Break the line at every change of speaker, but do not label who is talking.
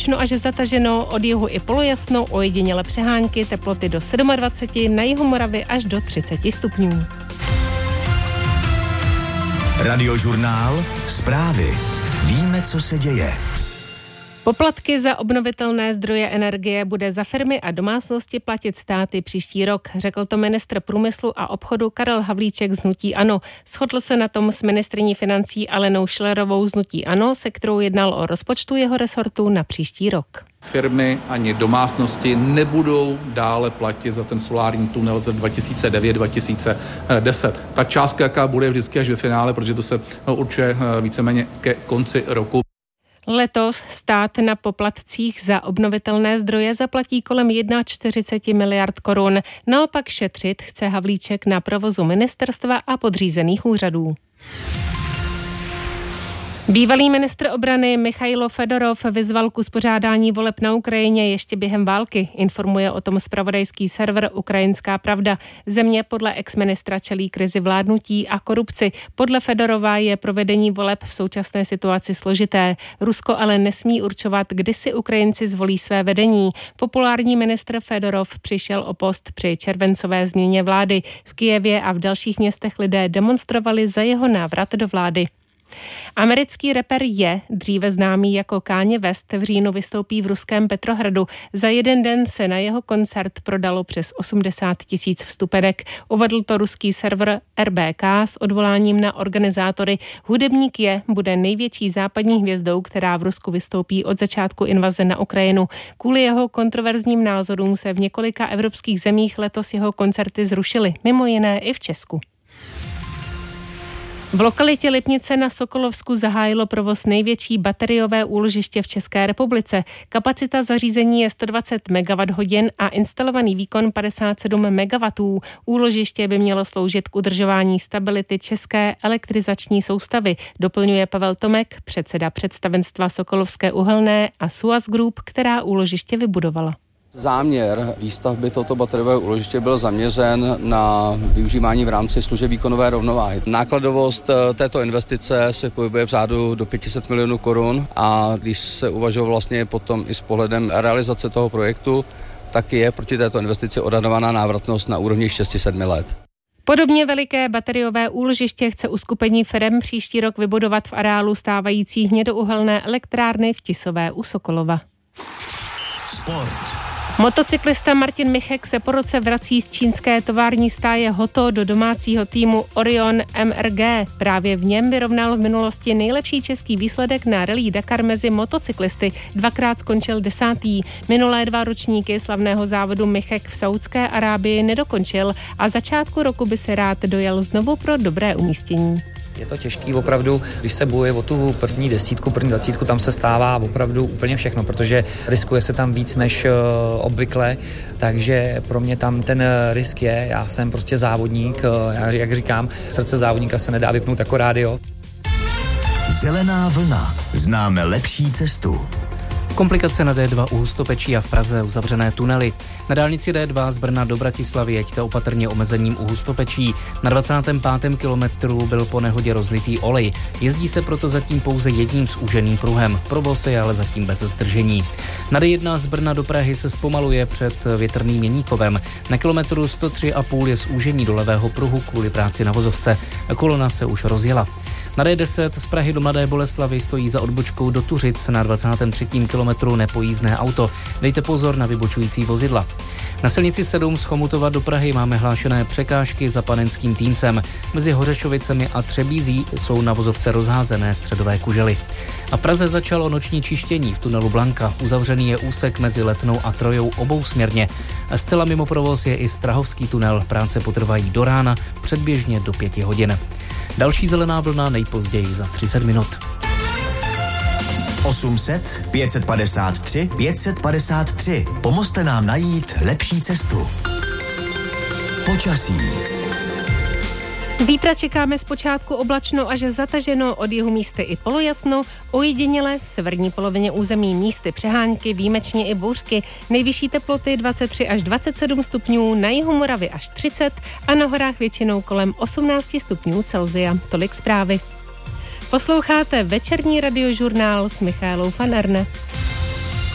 oblačno až zataženo, od jihu i polojasno, ojediněle přehánky, teploty do 27, na jihu Moravy až do 30 stupňů.
Radiožurnál, zprávy. Víme, co se děje.
Poplatky za obnovitelné zdroje energie bude za firmy a domácnosti platit státy příští rok, řekl to ministr průmyslu a obchodu Karel Havlíček z hnutí ANO. Shodl se na tom s ministryní financí Alenou Schillerovou z hnutí ANO, se kterou jednal o rozpočtu jeho resortu na příští rok.
Firmy ani domácnosti nebudou dále platit za ten solární tunel z 2009-2010. Ta částka, jaká bude, vždycky až ve finále, protože to se určuje víceméně ke konci roku.
Letos stát na poplatcích za obnovitelné zdroje zaplatí kolem 41 miliard korun. Naopak šetřit chce Havlíček na provozu ministerstva a podřízených úřadů. Bývalý ministr obrany Michailo Fedorov vyzval k uspořádání voleb na Ukrajině ještě během války. Informuje o tom zpravodajský server Ukrajinská pravda. Země podle exministra čelí krizi vládnutí a korupci. Podle Fedorova je provedení voleb v současné situaci složité. Rusko ale nesmí určovat, kdy si Ukrajinci zvolí své vedení. Populární ministr Fedorov přišel o post při červencové změně vlády. V Kyjevě a v dalších městech lidé demonstrovali za jeho návrat do vlády. Americký rapper Je, dříve známý jako Kanye West, v říjnu vystoupí v ruském Petrohradu. Za jeden den se na jeho koncert prodalo přes 80 000 vstupenek. Uvedl to ruský server RBK s odvoláním na organizátory. Hudebník Je bude největší západní hvězdou, která v Rusku vystoupí od začátku invaze na Ukrajinu. Kvůli jeho kontroverzním názorům se v několika evropských zemích letos jeho koncerty zrušily, mimo jiné i v Česku. V lokalitě Lipnice na Sokolovsku zahájilo provoz největší bateriové úložiště v České republice. Kapacita zařízení je 120 MWh a instalovaný výkon 57 MW. Úložiště by mělo sloužit k udržování stability české elektrizační soustavy, doplňuje Pavel Tomek, předseda představenstva Sokolovské uhelné a Suaz Group, která úložiště vybudovala.
Záměr výstavby tohoto bateriového úložiště byl zaměřen na využívání v rámci služeb výkonové rovnováhy. Nákladovost této investice se pohybuje v řádu do 500 milionů korun a když se uvažuje vlastně potom i s pohledem realizace toho projektu, tak je proti této investici odhadovaná návratnost na úrovni 6-7 let.
Podobně veliké bateriové úložiště chce uskupení firem příští rok vybudovat v areálu stávající hnědouhelné elektrárny v Tisové u Sokolova.
Sport.
Motocyklista Martin Michek se po roce vrací z čínské tovární stáje Hoto do domácího týmu Orion MRG. Právě v něm vyrovnal v minulosti nejlepší český výsledek na Rallye Dakar mezi motocyklisty. Dvakrát skončil 10. Minulé 2 ročníky slavného závodu Michek v Saúdské Arábii nedokončil a začátku roku by se rád dojel znovu pro dobré umístění.
Je to těžký opravdu, když se bojuje o tu první 10, první 20, tam se stává opravdu úplně všechno, protože riskuje se tam víc než obvykle, takže pro mě tam ten risk je, já jsem prostě závodník, jak říkám, srdce závodníka se nedá vypnout jako rádio.
Zelená vlna. Známe lepší cestu.
Komplikace na D2 u Hustopečí a v Praze uzavřené tunely. Na dálnici D2 z Brna do Bratislavy jeďte opatrně omezením u Hustopečí. Na 25. kilometru byl po nehodě rozlitý olej. Jezdí se proto zatím pouze jedním zúženým pruhem. Provoz je ale zatím bez zdržení. Na D1 z Brna do Prahy se zpomaluje před Větrným Jeníkovem. Na kilometru 103,5 je zúžení do levého pruhu kvůli práci na vozovce. Kolona se už rozjela. Na D10 z Prahy do Mladé Boleslavi stojí za odbočkou do Tuřic na 23. kilometru nepojízdné auto. Dejte pozor na vybočující vozidla. Na silnici 7 z Chomutova do Prahy máme hlášené překážky za Panenským Týncem. Mezi Hořešovicemi a Třebízí jsou na vozovce rozházené středové kužely. A v Praze začalo noční čištění v tunelu Blanka. Uzavřený je úsek mezi Letnou a Trojou obousměrně. A zcela mimo provoz je i Strahovský tunel. Práce potrvají do rána, předběžně do 5 hodin. Další zelená vlna nejpozději za 30 minut.
800 553 553. Pomozte nám najít lepší cestu. Počasí.
Zítra čekáme zpočátku oblačno až zataženo, od jihu místy i polojasno, ojediněle v severní polovině území místy přehánky, výjimečně i bouřky. Nejvyšší teploty 23 až 27 stupňů, na jihu Moravy až 30 a na horách většinou kolem 18 stupňů Celsia. Tolik zprávy. Posloucháte večerní radiožurnál s Michaelou van Erne.